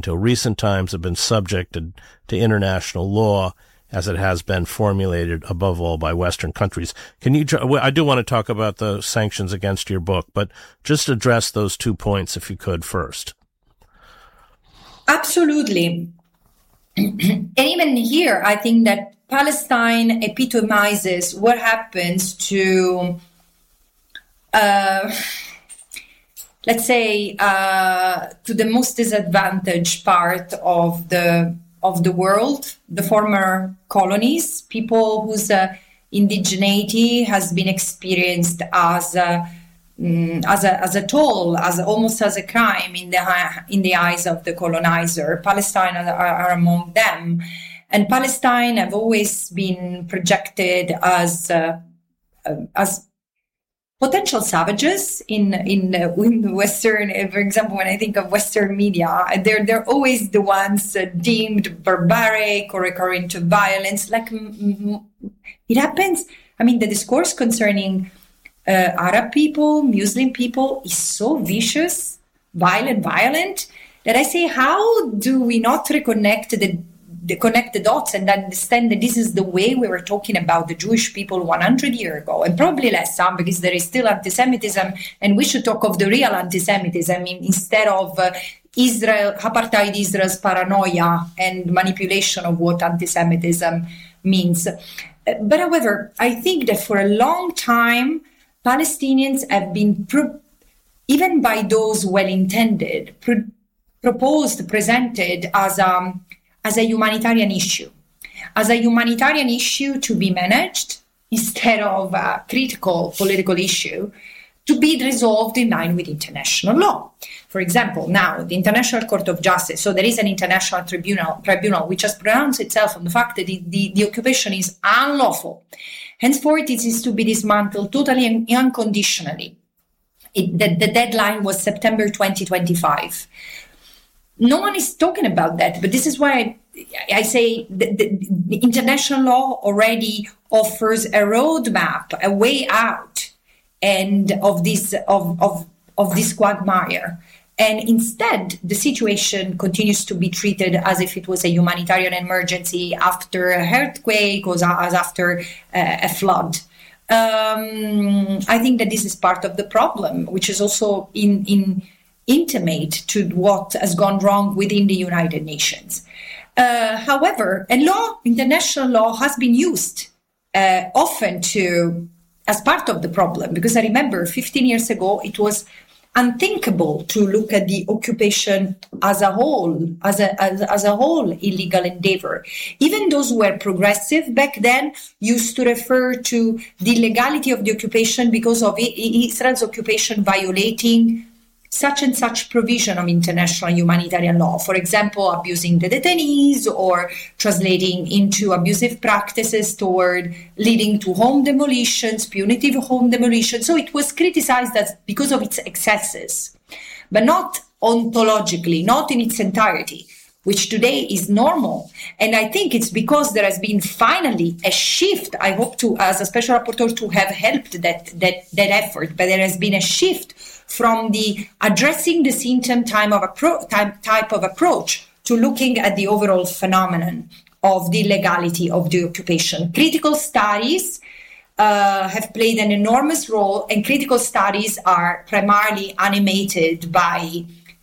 until recent times have been subjected to international law as it has been formulated above all by Western countries. I do want to talk about the sanctions against your book, but just address those 2 points if you could first. Absolutely. And even here, I think that Palestine epitomizes what happens to, let's say, to the most disadvantaged part of the world, the former colonies, people whose indigeneity has been experienced as a toll, almost as a crime in the eyes of the colonizer. Palestine are among them, and Palestine have always been projected as potential savages in Western. For example, when I think of Western media, they're always the ones deemed barbaric or recurring to violence. Like it happens. I mean, the discourse concerning Arab people, Muslim people is so vicious, violent, that I say, how do we not connect the dots and understand that this is the way we were talking about the Jewish people 100 years ago, and probably less, because there is still anti-Semitism, and we should talk of the real anti-Semitism instead of apartheid Israel's paranoia and manipulation of what anti-Semitism means. But however, I think that for a long time, Palestinians have been, even by those well-intended, presented as a humanitarian issue, to be managed instead of a critical political issue to be resolved in line with international law. For example, now the International Court of Justice, so there is an international tribunal which has pronounced itself on the fact that the occupation is unlawful. Henceforth, it is to be dismantled totally and unconditionally. The deadline was September 2025. No one is talking about that, but this is why I say the international law already offers a roadmap, a way out, and of this quagmire. And instead, the situation continues to be treated as if it was a humanitarian emergency after a earthquake or as after a flood. I think that this is part of the problem, which is also intimate to what has gone wrong within the United Nations. However, international law has been used often as part of the problem, because I remember 15 years ago, it was unthinkable to look at the occupation as a whole illegal endeavor. Even those who were progressive back then used to refer to the legality of the occupation because of Israel's occupation violating such and such provision of international humanitarian law. For example, abusing the detainees or translating into abusive practices toward leading to home demolitions, punitive home demolitions. So it was criticized as because of its excesses, but not ontologically, not in its entirety, which today is normal. And I think it's because there has been finally a shift. I hope to, as a special rapporteur, to have helped that effort, but there has been a shift from the addressing the symptom type of approach to looking at the overall phenomenon of the legality of the occupation. Critical studies have played an enormous role, and critical studies are primarily animated by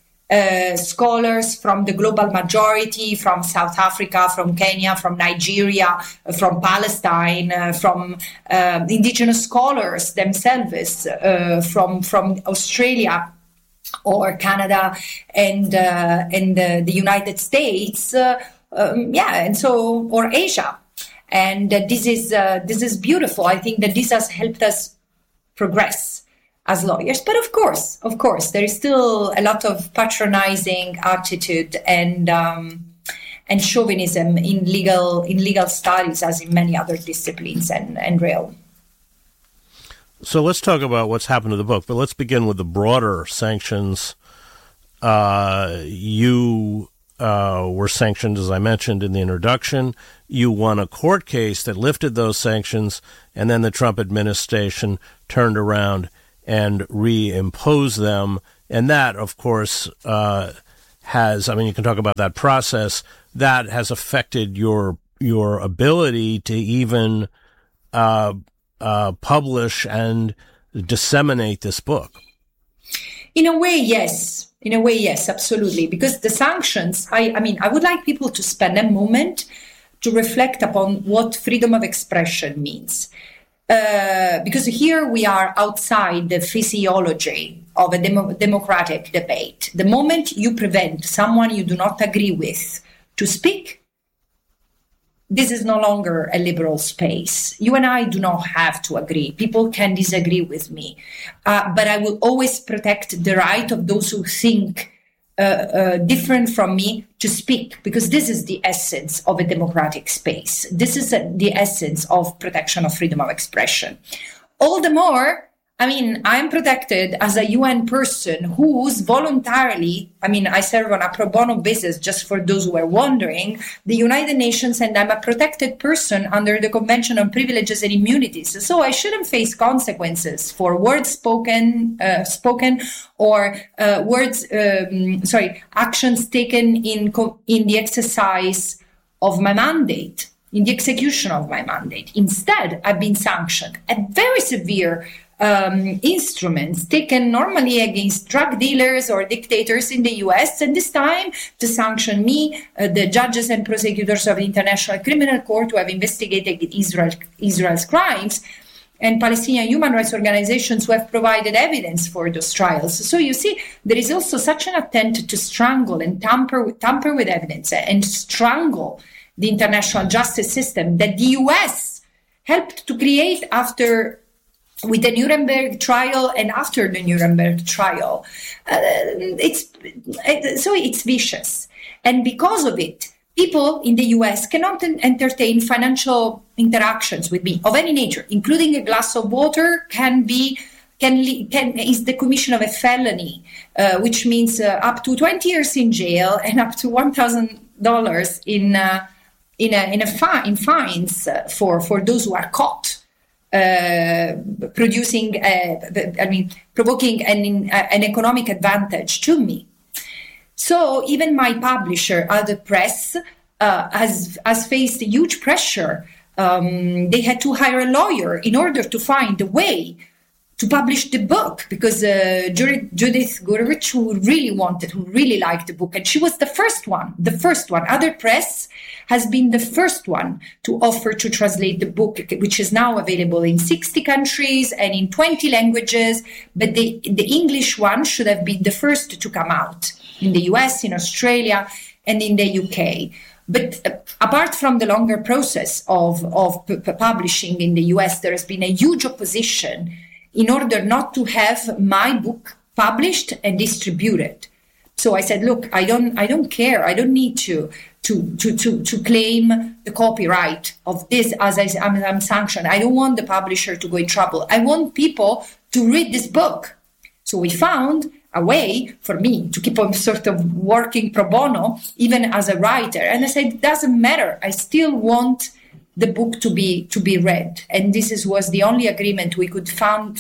scholars from the global majority, from South Africa, from Kenya, from Nigeria, from Palestine, from indigenous scholars themselves, from Australia or Canada and the United States, and so, or Asia. And this is beautiful. I think that this has helped us progress as lawyers. But of course, there is still a lot of patronizing attitude and chauvinism in legal studies, as in many other disciplines and realm. So let's talk about what's happened to the book, but let's begin with the broader sanctions. You were sanctioned, as I mentioned in the introduction. You won a court case that lifted those sanctions, and then the Trump administration turned around and reimposed them. And that, of course, has, I mean, you can talk about that process, that has affected your ability to even publish and disseminate this book. In a way, yes. Absolutely. Because the sanctions, I mean, I would like people to spend a moment to reflect upon what freedom of expression means. Because here we are outside the physiology of a democratic debate. The moment you prevent someone you do not agree with to speak, this is no longer a liberal space. You and I do not have to agree. People can disagree with me. But I will always protect the right of those who think different from me to speak, because this is the essence of a democratic space. This is the essence of protection of freedom of expression. All the more, I mean, I'm protected as a UN person who's voluntarily, I mean, I serve on a pro bono basis, just for those who are wondering, the United Nations, and I'm a protected person under the Convention on Privileges and Immunities. So I shouldn't face consequences for words spoken or actions taken in the exercise of my mandate, in the execution of my mandate. Instead, I've been sanctioned at very severe instruments taken normally against drug dealers or dictators in the US, and this time to sanction me, the judges and prosecutors of the International Criminal Court who have investigated Israel's crimes, and Palestinian human rights organizations who have provided evidence for those trials. So you see, there is also such an attempt to strangle and tamper with evidence and strangle the international justice system that the US helped to create with the Nuremberg trial and after the Nuremberg trial. It's vicious. And because of it, people in the US cannot entertain financial interactions with me of any nature, including a glass of water is the commission of a felony, which means up to 20 years in jail and up to $1,000 in fines for those who are caught provoking an economic advantage to me. So even my publisher, Other Press, has faced huge pressure. They had to hire a lawyer in order to find a way to publish the book, because Judith Gurevich, who really liked the book, and she was the first one. Other Press has been the first one to offer to translate the book, which is now available in 60 countries and in 20 languages. But the English one should have been the first to come out in the US, in Australia, and in the UK. But apart from the longer process of publishing in the US, there has been a huge opposition in order not to have my book published and distributed. So I said, look, I don't care. I don't need to claim the copyright of this as I'm sanctioned. I don't want the publisher to go in trouble. I want people to read this book. So we found a way for me to keep on sort of working pro bono, even as a writer. And I said, it doesn't matter. I still want the book to be read. And this was the only agreement we could find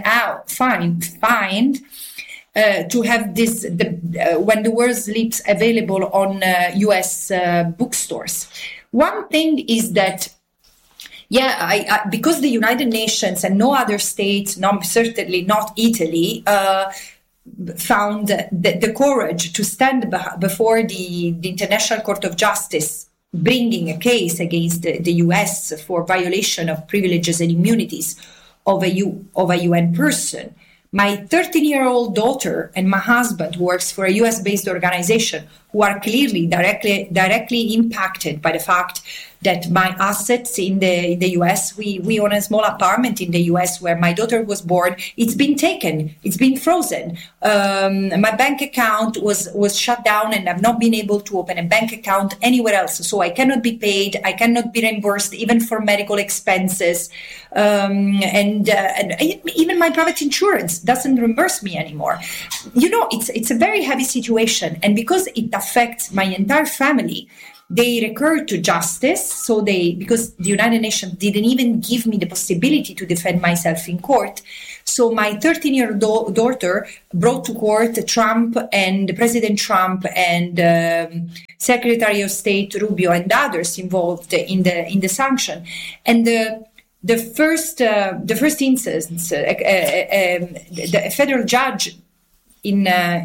to have this, When the World Sleeps, available on US bookstores. One thing is that, because the United Nations and no other state, certainly not Italy, found the courage to stand before the International Court of Justice, bringing a case against the US for violation of privileges and immunities of a UN person. My 13-year-old daughter and my husband, who works for a US-based organization, who are clearly directly impacted by the fact that my assets in the US, we own a small apartment in the US where my daughter was born. It's been taken. It's been frozen. My bank account was shut down, and I've not been able to open a bank account anywhere else. So I cannot be paid. I cannot be reimbursed even for medical expenses. And even my private insurance doesn't reimburse me anymore. It's a very heavy situation. And because it affects my entire family, they recur to justice. So because the United Nations didn't even give me the possibility to defend myself in court. So my 13-year-old daughter brought to court Trump and President Trump and Secretary of State Rubio and others involved in the sanction. And the first instance, the federal judge in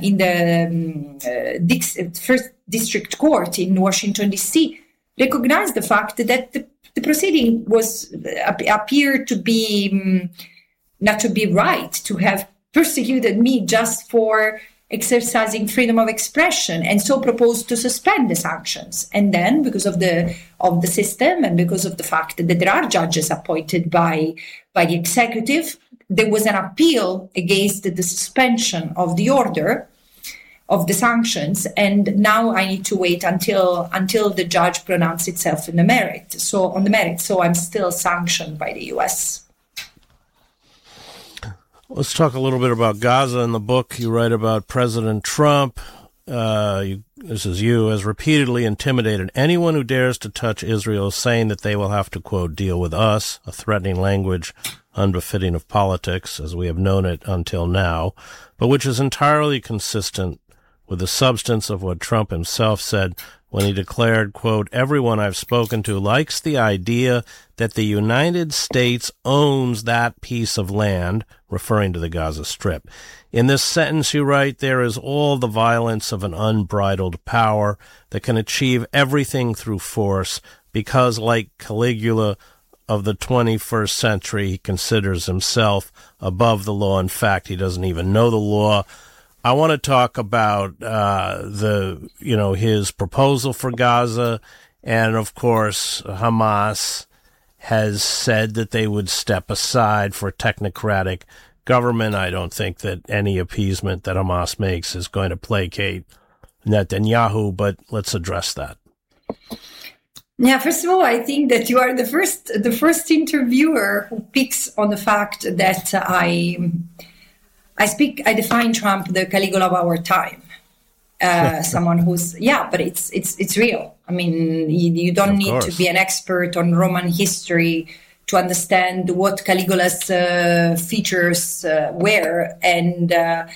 the first district court in Washington D.C. recognized the fact that the proceeding appeared to be not to be right, to have persecuted me just for exercising freedom of expression, and so proposed to suspend the sanctions. And then, because of the system and because of the fact that there are judges appointed by the executive, there was an appeal against the suspension of the order of the sanctions, and now I need to wait until the judge pronounces itself on the merit. So I'm still sanctioned by the U.S. Let's talk a little bit about Gaza. In the book, you write about President Trump. This is you, has repeatedly intimidated anyone who dares to touch Israel, saying that they will have to, quote, deal with us, a threatening language unbefitting of politics, as we have known it until now, but which is entirely consistent with the substance of what Trump himself said when he declared, quote, everyone I've spoken to likes the idea that the United States owns that piece of land, referring to the Gaza Strip. In this sentence, you write, there is all the violence of an unbridled power that can achieve everything through force because, like Caligula of the 21st century, he considers himself above the law. In fact, he doesn't even know the law. I want to talk about his proposal for Gaza, and of course Hamas has said that they would step aside for technocratic government. I don't think that any appeasement that Hamas makes is going to placate Netanyahu, but let's address that. Yeah, first of all, I think that you are the first interviewer who picks on the fact that I define Trump the Caligula of our time. Someone who's, but it's real. I mean, you don't need to be an expert on Roman history to understand what Caligula's features were, and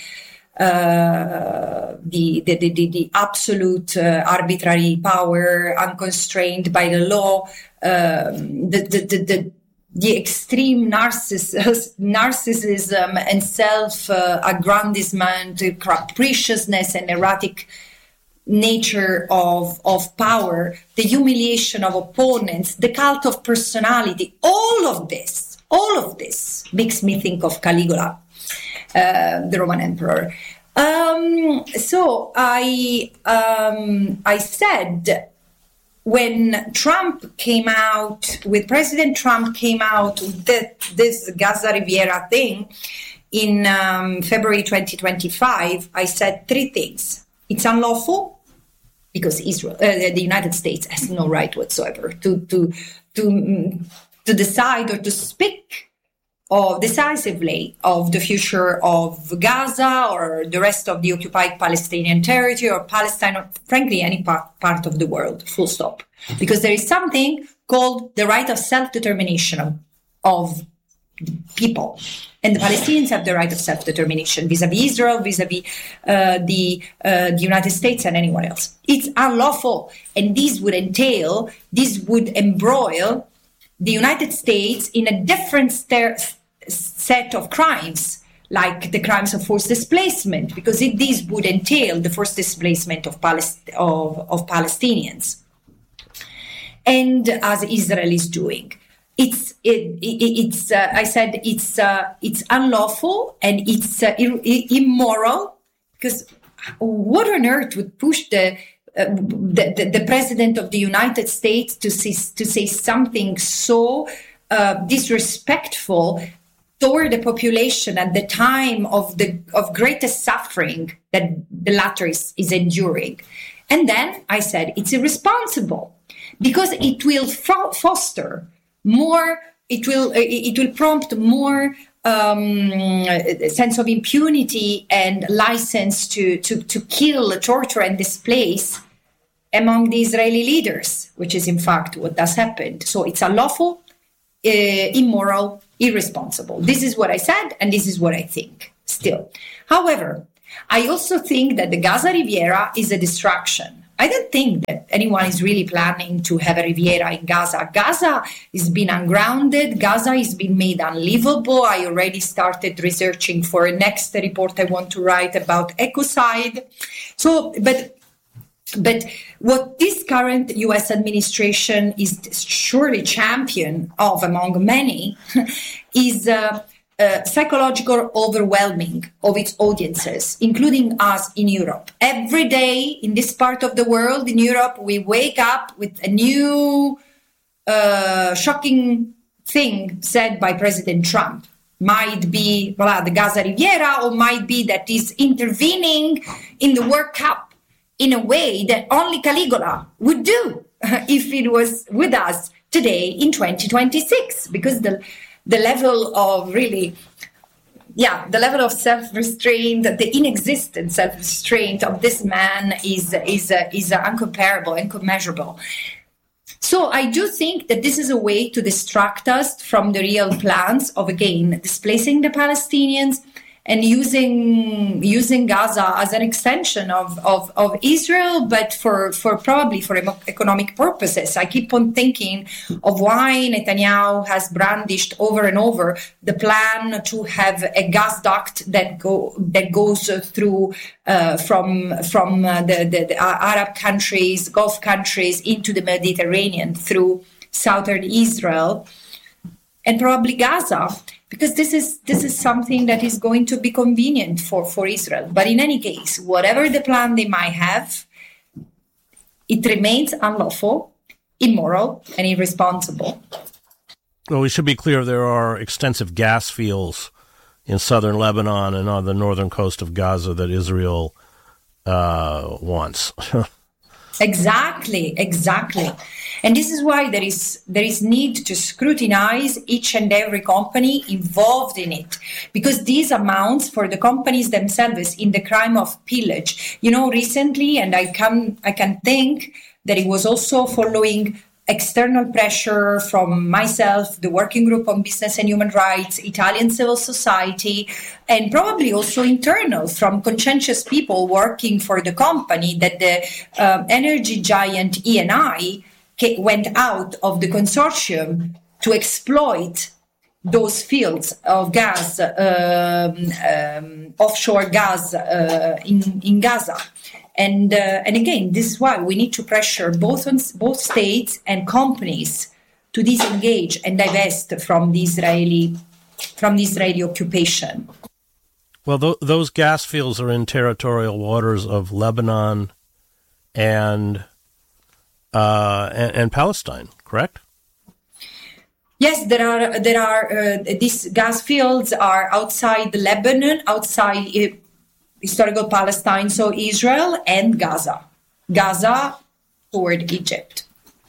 the absolute arbitrary power, unconstrained by the law, the extreme narcissism and self-aggrandizement, capriciousness and erratic nature of power, the humiliation of opponents, the cult of personality, all of this makes me think of Caligula, the Roman emperor. So I said, when President Trump came out with this Gaza Riviera thing in February 2025, I said three things. It's unlawful because the United States has no right whatsoever to decide or to speak decisively of the future of Gaza or the rest of the occupied Palestinian territory or Palestine, or frankly, any part of the world, full stop. Because there is something called the right of self-determination of people. And the Palestinians have the right of self-determination vis-à-vis Israel, vis-à-vis the United States and anyone else. It's unlawful. And this would embroil the United States in a different set of crimes, like the crimes of forced displacement, because this would entail the forced displacement of Palestinians, and as Israel is doing. It's unlawful and it's immoral, because what on earth would push the president of the United States to say something so disrespectful toward the population at the time of greatest suffering that the latter is enduring? And then I said it's irresponsible because it will foster more. It will prompt more sense of impunity and license to kill, torture, and displace among the Israeli leaders, which is in fact what has happened. So it's unlawful, immoral, irresponsible. This is what I said, and this is what I think still. However, I also think that the Gaza Riviera is a distraction. I don't think that anyone is really planning to have a Riviera in Gaza. Gaza has been ungrounded. Gaza has been made unlivable. I already started researching for a next report I want to write about ecocide. So, but what this current US administration is surely champion of among many is psychological overwhelming of its audiences, including us in Europe. Every day in this part of the world, in Europe, we wake up with a new shocking thing said by President Trump. Might be the Gaza Riviera, or might be that he's intervening in the World Cup in a way that only Caligula would do if it was with us today in 2026, because the level of the level of self-restraint, the inexistent self-restraint of this man is uncomparable, incommensurable. So I do think that this is a way to distract us from the real plans of, again, displacing the Palestinians and using Gaza as an extension of Israel, but for probably for economic purposes. I keep on thinking of why Netanyahu has brandished over and over the plan to have a gas duct that goes through from the Arab countries, Gulf countries into the Mediterranean through southern Israel and probably Gaza. Because this is something that is going to be convenient for Israel. But in any case, whatever the plan they might have, it remains unlawful, immoral, and irresponsible. Well, we should be clear there are extensive gas fields in southern Lebanon and on the northern coast of Gaza that Israel wants. Exactly. And this is why there is need to scrutinize each and every company involved in it, because these amounts for the companies themselves in the crime of pillage. Recently, and I can think that it was also following external pressure from myself, the Working Group on Business and Human Rights, Italian civil society, and probably also internal from conscientious people working for the company, that the energy giant Eni went out of the consortium to exploit those fields of gas, offshore gas in Gaza. And again, this is why we need to pressure both states and companies to disengage and divest from the Israeli occupation. Well, those gas fields are in territorial waters of Lebanon and Palestine, correct? Yes, there are. These gas fields are outside Lebanon, outside historical Palestine, so Israel and Gaza toward Egypt.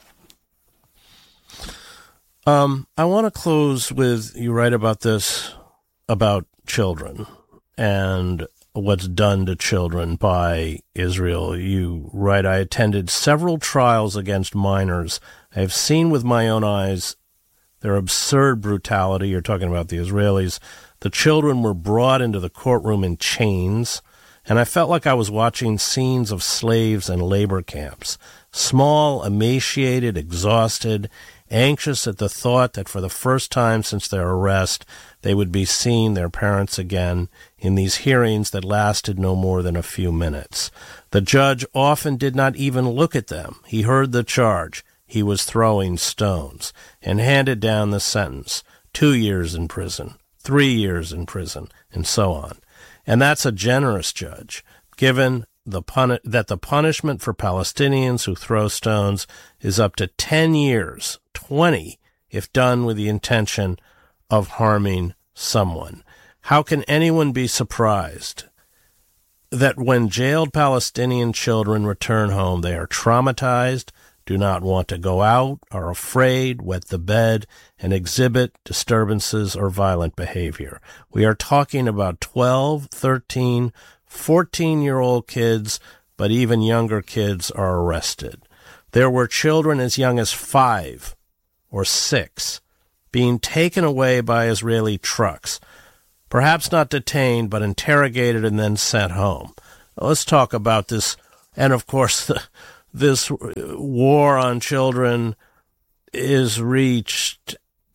I want to close with, you write about this, about children and what's done to children by Israel. You write, I attended several trials against minors. I have seen with my own eyes their absurd brutality. You're talking about the Israelis. The children were brought into the courtroom in chains, and I felt like I was watching scenes of slaves and labor camps. Small, emaciated, exhausted, anxious at the thought that for the first time since their arrest, they would be seeing their parents again in these hearings that lasted no more than a few minutes. The judge often did not even look at them. He heard the charge. He was throwing stones, and handed down the sentence, 2 years in prison, 3 years in prison, and so on. And that's a generous judge, given that the punishment for Palestinians who throw stones is up to 10 years, 20, if done with the intention of harming someone. How can anyone be surprised that when jailed Palestinian children return home, they are traumatized, do not want to go out, are afraid, wet the bed, and exhibit disturbances or violent behavior. We are talking about 12, 13, 14-year-old kids, but even younger kids are arrested. There were children as young as 5 or 6 being taken away by Israeli trucks, perhaps not detained, but interrogated and then sent home. Let's talk about this. And of course, this war on children is reached,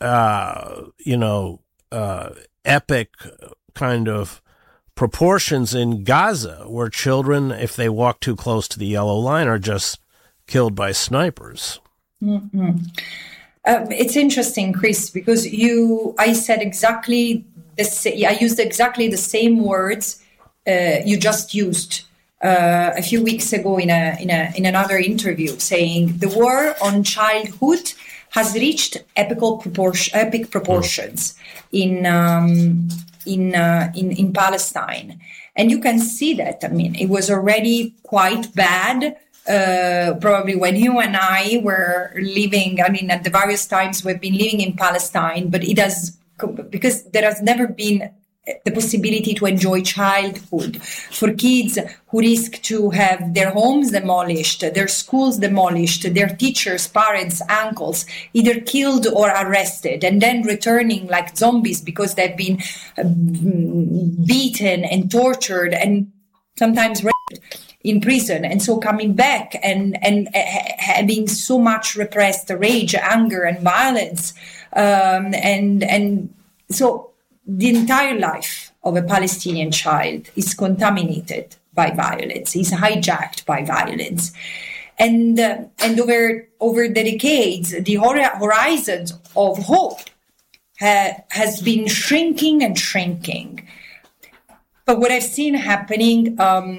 epic kind of proportions in Gaza, where children, if they walk too close to the yellow line, are just killed by snipers. Mm-hmm. It's interesting, Chris, because I said exactly I used exactly the same words you just used a few weeks ago in another interview, saying the war on childhood has reached epic proportions in Palestine, and you can see that. I mean, it was already quite bad. Probably when you and I were living, at the various times we've been living in Palestine, but it has, because there has never been the possibility to enjoy childhood for kids who risk to have their homes demolished, their schools demolished, their teachers, parents, uncles either killed or arrested, and then returning like zombies because they've been beaten and tortured and sometimes raped in prison, and so coming back and having so much repressed rage, anger, and violence, and so the entire life of a Palestinian child is contaminated by violence, is hijacked by violence, and over the decades, the horizons of hope has been shrinking and shrinking. But what I've seen happening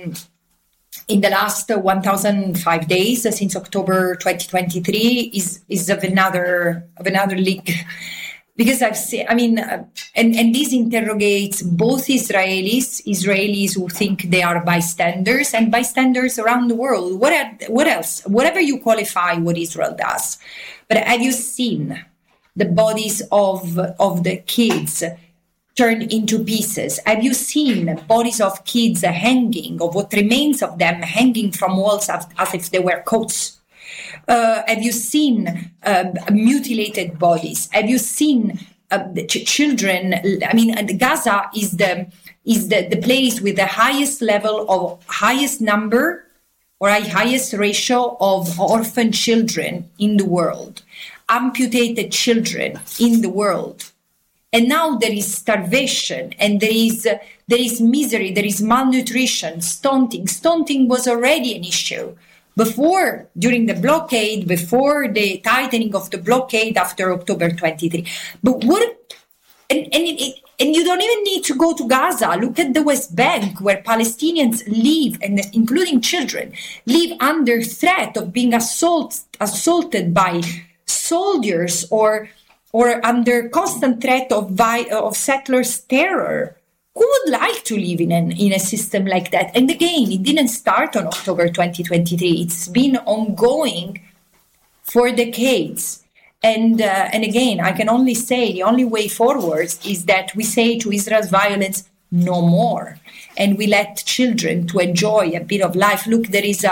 in the last 1,005 days since October 2023 is of another league, because I've seen. And this interrogates both Israelis who think they are bystanders, and bystanders around the world. What else? Whatever you qualify what Israel does, but have you seen the bodies of the kids turned into pieces? Have you seen bodies of kids hanging, of what remains of them hanging from walls as if they were coats? Have you seen mutilated bodies? Have you seen children? Gaza is the place with the highest level of highest number or highest ratio of orphan children in the world, amputated children in the world. And now there is starvation, and there is misery, there is malnutrition, stunting. Stunting was already an issue before, during the blockade, before the tightening of the blockade after October 23. But and you don't even need to go to Gaza. Look at the West Bank, where Palestinians live, and including children, live under threat of being assaulted by soldiers or under constant threat of settlers' terror. Who would like to live in a system like that? And again, it didn't start on October 2023. It's been ongoing for decades. And again, I can only say the only way forward is that we say to Israel's violence, no more. And we let children to enjoy a bit of life. Look, there is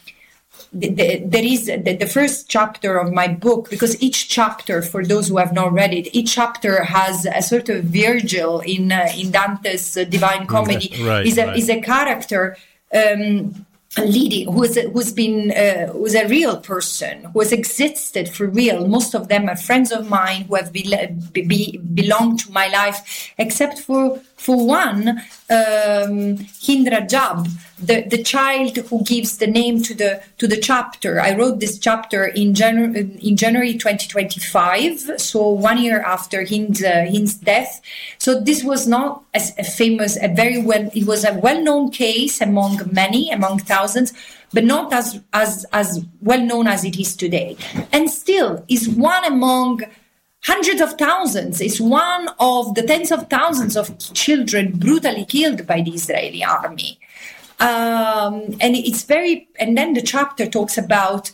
the first chapter of my book, because each chapter, for those who have not read it, each chapter has a sort of Virgil in Dante's Divine Comedy. Is a character leading who's a real person who has existed for real. Most of them are friends of mine who have belonged to my life, except for one, Hind Rajab, the child who gives the name to the chapter. I wrote this chapter in January 2025, so 1 year after Hind's death. So this was not it was a well-known case among thousands, but not as well known as it is today. And still is one among hundreds of thousands. It's one of the tens of thousands of children brutally killed by the Israeli army. And then the chapter talks about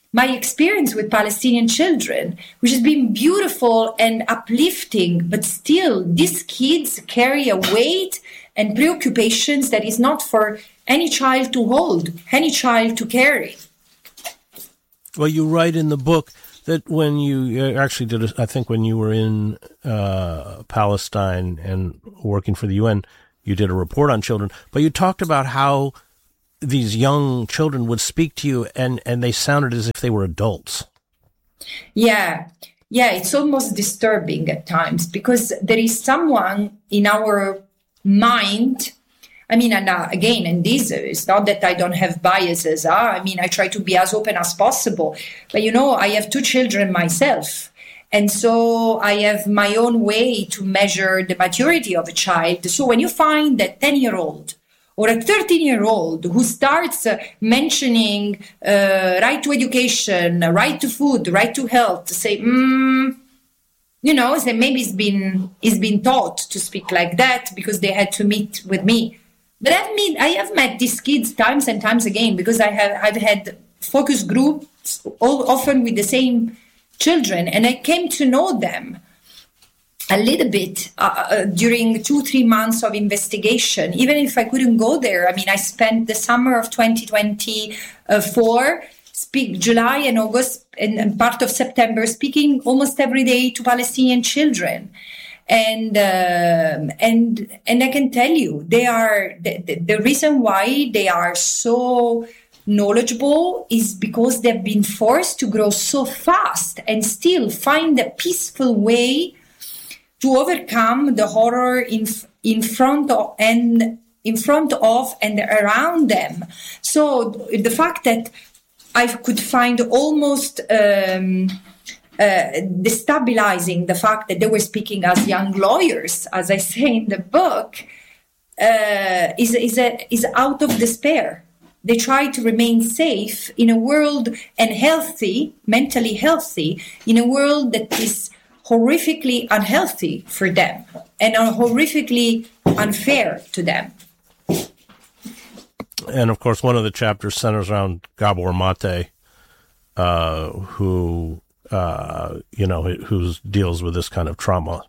my experience with Palestinian children, which has been beautiful and uplifting, but still these kids carry a weight and preoccupations that is not for any child to hold, any child to carry. Well, you write in the book that when you actually did, I think when you were in Palestine and working for the UN, you did a report on children, but you talked about how these young children would speak to you and they sounded as if they were adults. Yeah, it's almost disturbing at times because there is someone in our mind. I mean, and again, and this is not that I don't have biases. I mean, I try to be as open as possible. But, I have 2 children myself. And so I have my own way to measure the maturity of a child. So when you find that 10-year-old or a 13-year-old who starts mentioning right to education, right to food, right to health, say, say maybe it's been taught to speak like that because they had to meet with me. But I have met these kids times and times again because I've had focus groups often with the same children, and I came to know them a little bit during 2-3 months of investigation. Even if I couldn't go there, I mean, I spent the summer of 2024, July and August and part of September, speaking almost every day to Palestinian children. And I can tell you, they are the reason why they are so knowledgeable is because they've been forced to grow so fast and still find a peaceful way to overcome the horror in front of and around them. So the fact that I could find almost destabilizing the fact that they were speaking as young lawyers, as I say in the book, is out of despair. They try to remain safe in a world and healthy, mentally healthy, in a world that is horrifically unhealthy for them and horrifically unfair to them. And of course, one of the chapters centers around Gabor Mate, who deals with this kind of trauma.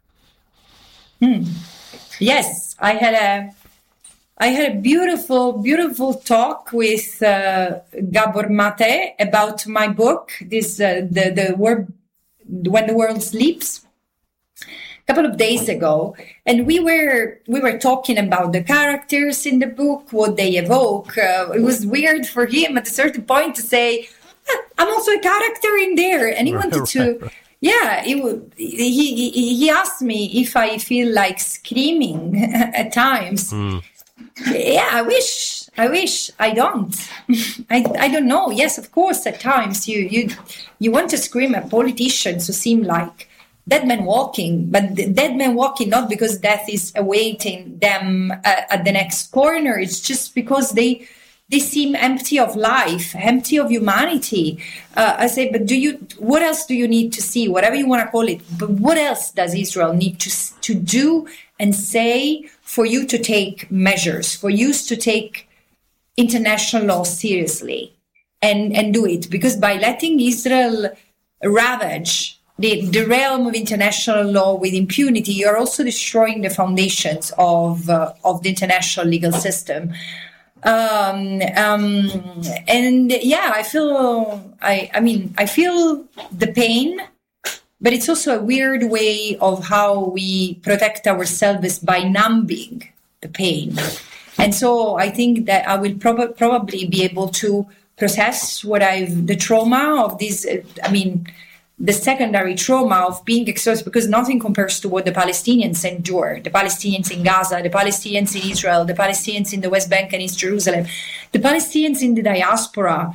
Yes, I had a beautiful talk with Gabor Mate about my book. This the word When the World Sleeps, a couple of days ago, and we were talking about the characters in the book, what they evoke. It was weird for him at a certain point to say, I'm also a character in there, and he wanted to. Right. Yeah, he asked me if I feel like screaming at times. Yeah, I wish I don't. I don't know. Yes, of course, at times you want to scream at politicians who seem like dead men walking, but dead men walking not because death is awaiting them at the next corner. It's just because they seem empty of life, empty of humanity. I say, but what else do you need to see? Whatever you want to call it. But what else does Israel need to do and say for you to take measures, for you to take international law seriously and do it? Because by letting Israel ravage the realm of international law with impunity, you're also destroying the foundations of the international legal system. And yeah, I feel the pain, but it's also a weird way of how we protect ourselves by numbing the pain. And so I think that I will probably be able to process the trauma of this, the secondary trauma of being exposed, because nothing compares to what the Palestinians endure, the Palestinians in Gaza, the Palestinians in Israel, the Palestinians in the West Bank and East Jerusalem, the Palestinians in the diaspora.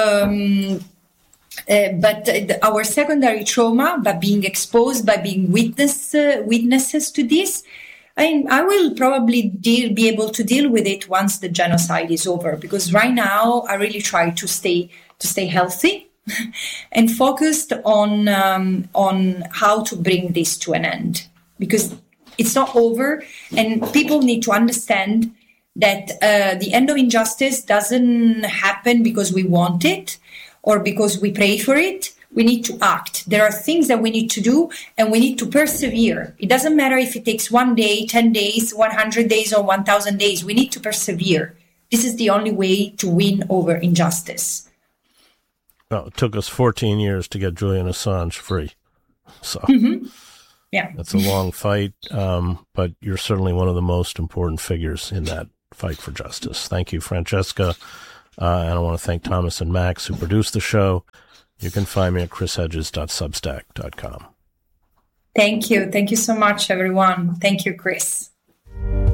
But our secondary trauma, by being exposed, by being witnesses to this, I will probably be able to deal with it once the genocide is over, because right now I really try to stay healthy and focused on how to bring this to an end, because it's not over, and people need to understand that the end of injustice doesn't happen because we want it, or because we pray for it. We need to act. There are things that we need to do, and we need to persevere. It doesn't matter if it takes 1 day, 10 days, 100 days, or 1,000 days. We need to persevere. This is the only way to win over injustice. Well, it took us 14 years to get Julian Assange free. So yeah, that's a long fight, but you're certainly one of the most important figures in that fight for justice. Thank you, Francesca. And I want to thank Thomas and Max, who produced the show. You can find me at chrishedges.substack.com. Thank you. Thank you so much, everyone. Thank you, Chris.